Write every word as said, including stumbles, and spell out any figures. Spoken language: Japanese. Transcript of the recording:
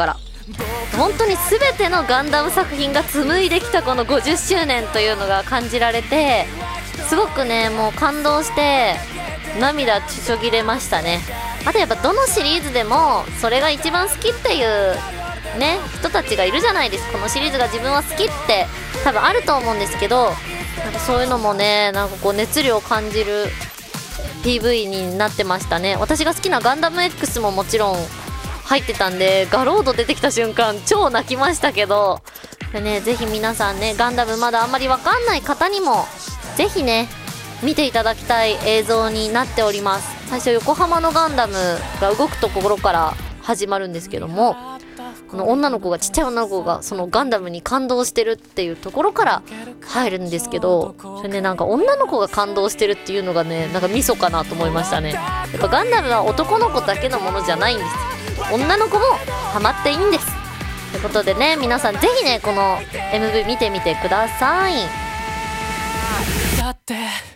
から本当に全てのガンダム作品が紡いできたこのごじゅっしゅうねんというのが感じられて、すごくねもう感動して涙ちょちょぎれましたね。あとやっぱどのシリーズでもそれが一番好きっていうね人たちがいるじゃないですか。このシリーズが自分は好きって多分あると思うんですけど、なんかそういうのもねなんかこう熱量を感じる ピーブイ になってましたね。私が好きなガンダム X ももちろん入ってたんで、ガロード出てきた瞬間超泣きましたけど、でね、ぜひ皆さんねガンダムまだあんまりわかんない方にもぜひね見ていただきたい映像になっております。最初横浜のガンダムが動くところから始まるんですけども、この女の子がちっちゃい女の子がそのガンダムに感動してるっていうところから入るんですけど、それねなんか女の子が感動してるっていうのがねなんかミソかなと思いましたね。やっぱガンダムは男の子だけのものじゃないんです。女の子もハマっていいんです。ということでね、皆さんぜひねこの エムブイ 見てみてください。だって